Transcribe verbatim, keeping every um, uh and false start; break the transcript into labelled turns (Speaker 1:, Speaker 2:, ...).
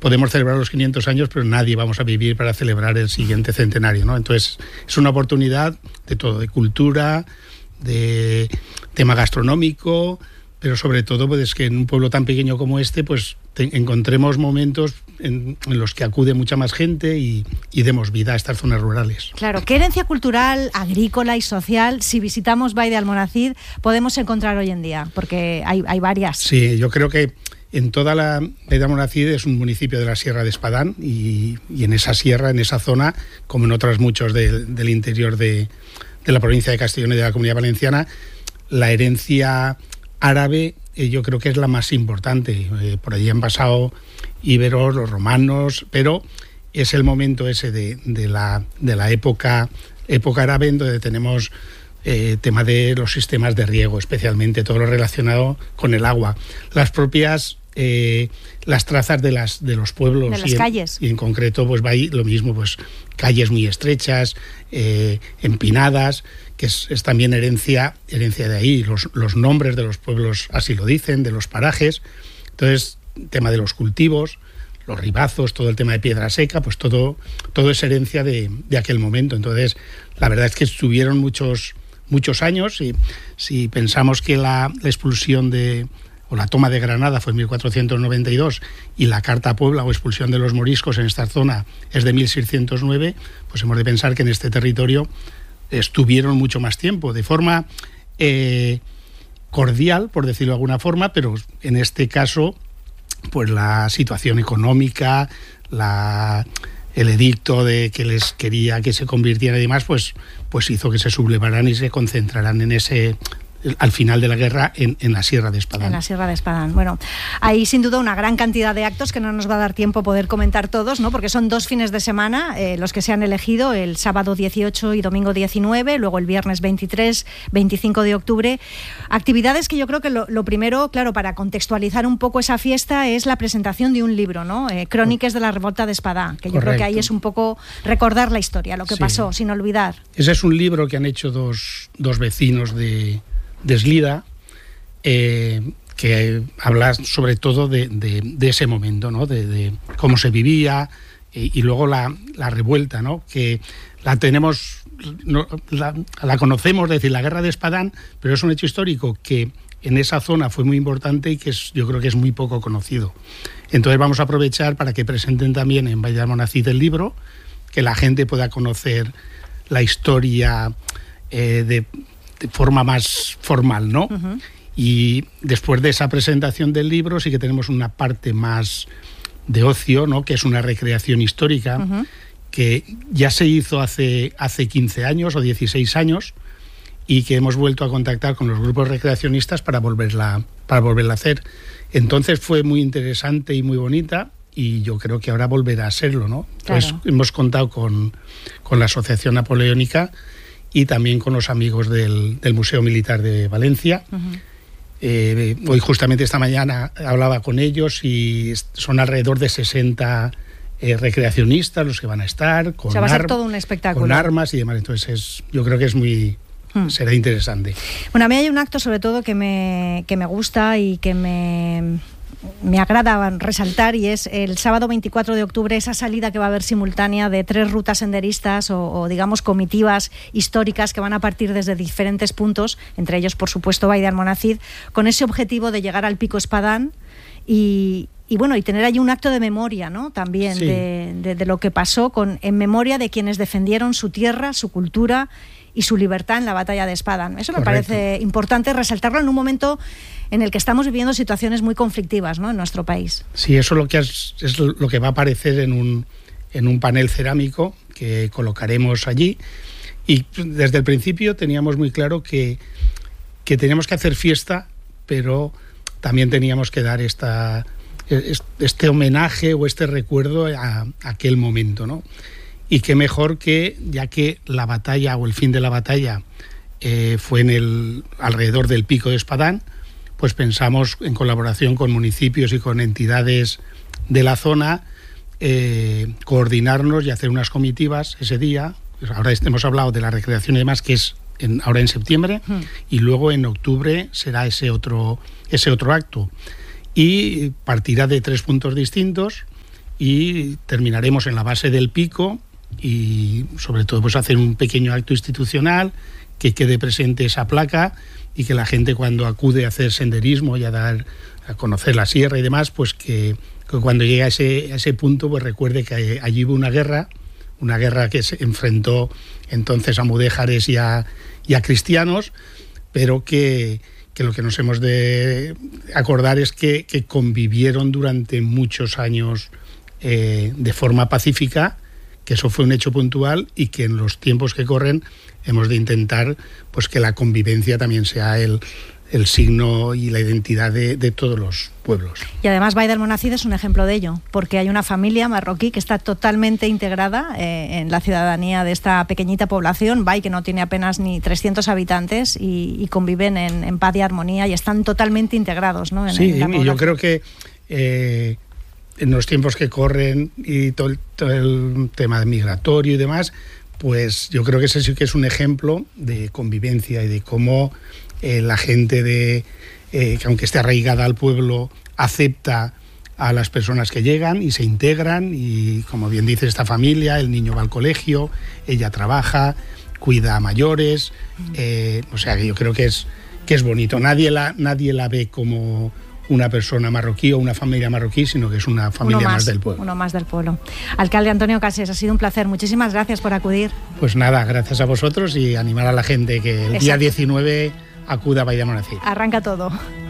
Speaker 1: podemos celebrar los quinientos años, pero nadie vamos a vivir para celebrar el siguiente centenario, ¿no? Entonces, es una oportunidad de todo, de cultura, de tema gastronómico, pero sobre todo pues que en un pueblo tan pequeño como este pues te, encontremos momentos en, en los que acude mucha más gente y, y demos vida a estas zonas rurales.
Speaker 2: Claro, ¿qué herencia cultural, agrícola y social, si visitamos Vall de Almonacid, podemos encontrar hoy en día? Porque hay, hay varias.
Speaker 1: Sí, yo creo que en toda la Vall de Almonacid es un municipio de la Sierra de Espadán y, y en esa sierra, en esa zona, como en otros muchos de, del interior de, de la provincia de Castellón y de la Comunidad Valenciana, la herencia árabe eh, yo creo que es la más importante. Eh, por allí han pasado íberos, los romanos, pero es el momento ese de, de, la, de la época, época árabe, en donde tenemos eh, tema de los sistemas de riego, especialmente todo lo relacionado con el agua. Las propias eh, las trazas de las de los pueblos
Speaker 2: de las
Speaker 1: y en,
Speaker 2: calles
Speaker 1: y en concreto pues va ahí lo mismo, pues calles muy estrechas, eh, empinadas, que es, es también herencia herencia de ahí. Los, los nombres de los pueblos así lo dicen, de los parajes. Entonces, tema de los cultivos, los ribazos, todo el tema de piedra seca, pues todo todo es herencia de, de aquel momento. Entonces, la verdad es que estuvieron muchos muchos años, y si pensamos que la, la expulsión de o la toma de Granada fue en mil cuatrocientos noventa y dos y la Carta a Puebla o expulsión de los moriscos en esta zona es de mil seiscientos nueve, pues hemos de pensar que en este territorio estuvieron mucho más tiempo, de forma eh, cordial, por decirlo de alguna forma, pero en este caso, pues la situación económica, la, el edicto de que les quería que se convirtieran y demás, pues, pues hizo que se sublevaran y se concentraran en ese, al final de la guerra, en, en la Sierra de Espadán.
Speaker 2: En la Sierra de Espadán. Bueno, hay sin duda una gran cantidad de actos que no nos va a dar tiempo poder comentar todos, ¿no? Porque son dos fines de semana eh, los que se han elegido, el sábado dieciocho y domingo diecinueve, luego el viernes veintitrés, veinticinco de octubre. Actividades que yo creo que lo, lo primero, claro, para contextualizar un poco esa fiesta, es la presentación de un libro, ¿no? Eh, Crónicas de la Revolta de Espadán, que yo
Speaker 1: Correcto.
Speaker 2: creo que ahí es un poco recordar la historia, lo que
Speaker 1: sí.
Speaker 2: pasó, sin olvidar.
Speaker 1: Ese es un libro que han hecho dos, dos vecinos de de Eslida, eh, que habla sobre todo de, de, de ese momento, ¿no? de, de cómo se vivía y, y luego la, la revuelta, ¿no? Que la tenemos, no, la, la conocemos, es decir, la guerra de Espadán, pero es un hecho histórico que en esa zona fue muy importante y que es, yo creo que es muy poco conocido. Entonces vamos a aprovechar para que presenten también en Vall de Almonacid el libro, que la gente pueda conocer la historia eh, de de forma más formal, ¿no? Uh-huh. Y después de esa presentación del libro sí que tenemos una parte más de ocio, ¿no? Que es una recreación histórica, uh-huh. que ya se hizo hace, hace quince años o dieciséis años y que hemos vuelto a contactar con los grupos recreacionistas para volverla, para volverla a hacer. Entonces fue muy interesante y muy bonita y yo creo que ahora volverá a serlo, ¿no?
Speaker 2: Claro.
Speaker 1: Entonces hemos contado con, con la Asociación Napoleónica y también con los amigos del, del Museo Militar de Valencia. Uh-huh. Eh, hoy justamente esta mañana hablaba con ellos y son alrededor de sesenta eh, recreacionistas los que van a estar, con,
Speaker 2: o sea, va a ser
Speaker 1: ar-
Speaker 2: todo un espectáculo.
Speaker 1: con armas y demás. Entonces es, yo creo que es muy... Hmm. será interesante.
Speaker 2: Bueno, a mí hay un acto sobre todo que me, que me gusta y que me... me agrada resaltar, y es el sábado veinticuatro de octubre, esa salida que va a haber simultánea de tres rutas senderistas o, o digamos comitivas históricas que van a partir desde diferentes puntos, entre ellos por supuesto Vall de Almonacid, con ese objetivo de llegar al Pico Espadán y, y bueno, y tener allí un acto de memoria, ¿no? También sí. de, de, de lo que pasó, con, en memoria de quienes defendieron su tierra, su cultura y su libertad en la batalla de Espadán. Eso me Correcto. Parece importante resaltarlo en un momento en el que estamos viviendo situaciones muy conflictivas, ¿no? En nuestro país.
Speaker 1: Sí, eso es lo que es, es lo que va a aparecer en un, en un panel cerámico que colocaremos allí. Y desde el principio teníamos muy claro que, que teníamos que hacer fiesta, pero también teníamos que dar esta, este homenaje o este recuerdo a, a aquel momento, ¿no? Y qué mejor que, ya que la batalla o el fin de la batalla eh, fue en el alrededor del Pico de Espadán, pues pensamos en colaboración con municipios y con entidades de la zona, eh, coordinarnos y hacer unas comitivas ese día. Pues ahora hemos hablado de la recreación y demás, que es en, ahora en septiembre, hmm. y luego en octubre será ese otro, ese otro acto. Y partirá de tres puntos distintos, y terminaremos en la base del pico y sobre todo pues hacer un pequeño acto institucional, que quede presente esa placa y que la gente cuando acude a hacer senderismo y a dar a conocer la sierra y demás, pues que, que cuando llegue a ese, a ese punto pues recuerde que allí hubo una guerra, una guerra que se enfrentó entonces a mudéjares y a, y a cristianos, pero que, que lo que nos hemos de acordar es que, que convivieron durante muchos años eh, de forma pacífica, que eso fue un hecho puntual y que en los tiempos que corren hemos de intentar pues que la convivencia también sea el, el signo y la identidad de, de todos los pueblos.
Speaker 2: Y además Vall d'Almonacid es un ejemplo de ello, porque hay una familia marroquí que está totalmente integrada eh, en la ciudadanía de esta pequeñita población, Vall, que no tiene apenas ni trescientos habitantes y, y conviven en, en paz y armonía y están totalmente integrados, ¿no? En,
Speaker 1: sí,
Speaker 2: en la
Speaker 1: y yo creo que eh, en los tiempos que corren y todo el, todo el tema migratorio y demás, pues yo creo que ese sí que es un ejemplo de convivencia y de cómo eh, la gente de eh, que aunque esté arraigada al pueblo acepta a las personas que llegan y se integran y, como bien dice esta familia, el niño va al colegio, ella trabaja, cuida a mayores, eh, o sea que yo creo que es que es bonito. Nadie la nadie la ve como una persona marroquí o una familia marroquí, sino que es una familia más, más del pueblo.
Speaker 2: Uno más del pueblo. Alcalde Antonio Cases, ha sido un placer. Muchísimas gracias por acudir.
Speaker 1: Pues nada, gracias a vosotros y animar a la gente que el Exacto. día diecinueve acuda a Vall d'Almonacid.
Speaker 2: Arranca todo.